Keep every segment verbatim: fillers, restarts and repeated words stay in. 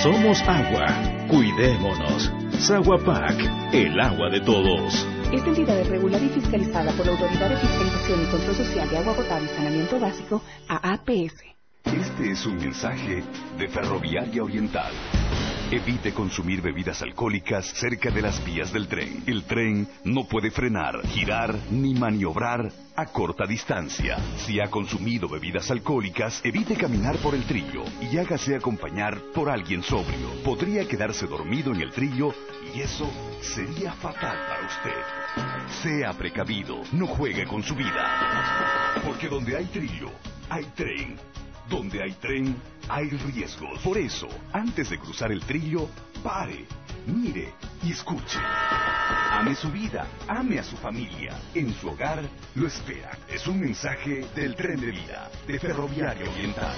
Somos agua. Cuidémonos. Saguapac, el agua de todos. Esta entidad es regulada y fiscalizada por la Autoridad de Fiscalización y Control Social de Agua Potable y Saneamiento Básico, A A P S. Este es un mensaje de Ferroviaria Oriental. Evite consumir bebidas alcohólicas cerca de las vías del tren. El tren no puede frenar, girar ni maniobrar a corta distancia. Si ha consumido bebidas alcohólicas, evite caminar por el trillo y hágase acompañar por alguien sobrio. Podría quedarse dormido en el trillo y eso sería fatal para usted. Sea precavido, no juegue con su vida. Porque donde hay trillo, hay tren. Donde hay tren, hay riesgos. Por eso, antes de cruzar el trillo, pare, mire y escuche. Ame su vida, ame a su familia. En su hogar lo espera. Es un mensaje del Tren de Vida, de Ferroviaria Oriental.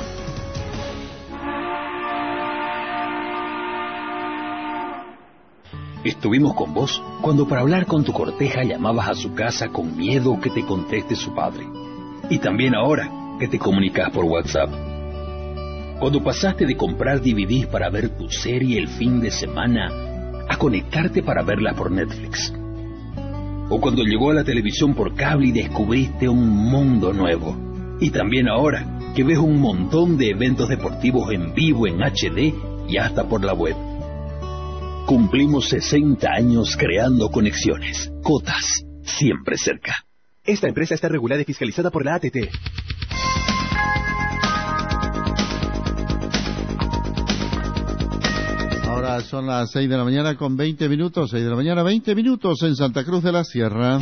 Estuvimos con vos cuando para hablar con tu corteja llamabas a su casa con miedo que te conteste su padre. Y también ahora que te comunicas por WhatsApp. Cuando pasaste de comprar D V Ds para ver tu serie el fin de semana a conectarte para verla por Netflix. O cuando llegó a la televisión por cable y descubriste un mundo nuevo. Y también ahora que ves un montón de eventos deportivos en vivo en H D y hasta por la web. Cumplimos sesenta años creando conexiones. Cotas, siempre cerca. Esta empresa está regulada y fiscalizada por la A T T. Ahora son las seis de la mañana con veinte minutos, seis de la mañana, veinte minutos en Santa Cruz de la Sierra.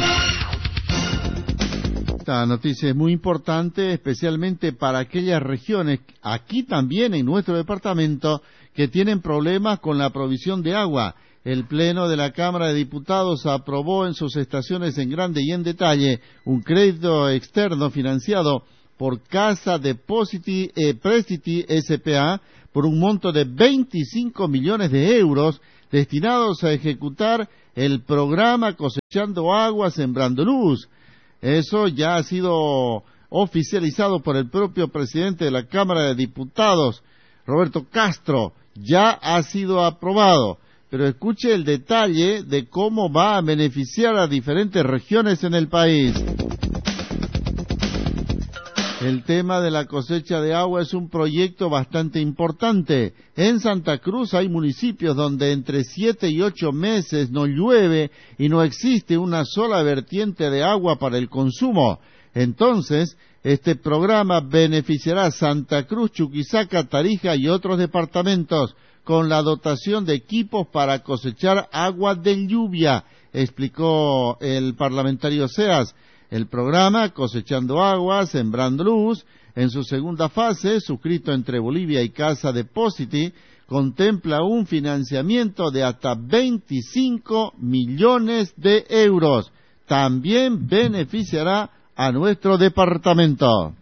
Esta noticia es muy importante, especialmente para aquellas regiones, aquí también en nuestro departamento, que tienen problemas con la provisión de agua. El Pleno de la Cámara de Diputados aprobó en sus estaciones en grande y en detalle un crédito externo financiado por Casa Depositi e Prestiti S P A por un monto de veinticinco millones de euros destinados a ejecutar el programa Cosechando Agua, Sembrando Luz. Eso ya ha sido oficializado por el propio presidente de la Cámara de Diputados, Roberto Castro. Ya ha sido aprobado. Pero escuche el detalle de cómo va a beneficiar a diferentes regiones en el país. El tema de la cosecha de agua es un proyecto bastante importante. En Santa Cruz hay municipios donde entre siete y ocho meses no llueve y no existe una sola vertiente de agua para el consumo. Entonces, este programa beneficiará a Santa Cruz, Chuquisaca, Tarija y otros departamentos con la dotación de equipos para cosechar agua de lluvia, explicó el parlamentario Seas. El programa Cosechando Agua, Sembrando Luz, en su segunda fase, suscrito entre Bolivia y Casa Depositi, contempla un financiamiento de hasta veinticinco millones de euros. También beneficiará a nuestro departamento.